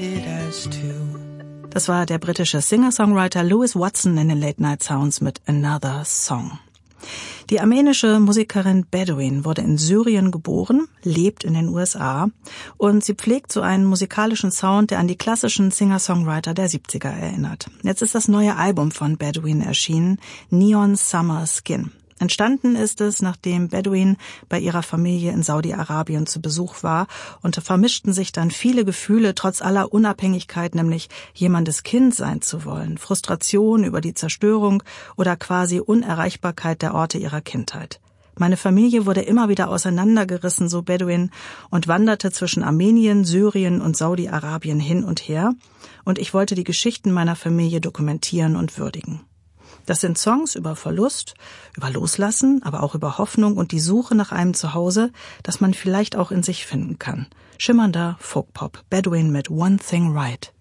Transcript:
branded as two. Das war der britische Singer-Songwriter Louis Watson in den Late Night Sounds mit Another Song. Die armenische Musikerin Bedouin wurde in Syrien geboren, lebt in den USA und sie pflegt so einen musikalischen Sound, der an die klassischen Singer-Songwriter der 70er erinnert. Jetzt ist das neue Album von Bedouin erschienen, Neon Summer Skin. Entstanden ist es, nachdem Bedouin bei ihrer Familie in Saudi-Arabien zu Besuch war, und da vermischten sich dann viele Gefühle trotz aller Unabhängigkeit, nämlich jemandes Kind sein zu wollen, Frustration über die Zerstörung oder quasi Unerreichbarkeit der Orte ihrer Kindheit. Meine Familie wurde immer wieder auseinandergerissen, so Bedouin, und wanderte zwischen Armenien, Syrien und Saudi-Arabien hin und her, und ich wollte die Geschichten meiner Familie dokumentieren und würdigen. Das sind Songs über Verlust, über Loslassen, aber auch über Hoffnung und die Suche nach einem Zuhause, das man vielleicht auch in sich finden kann. Schimmernder Folkpop, Bedouin mit One Thing Right.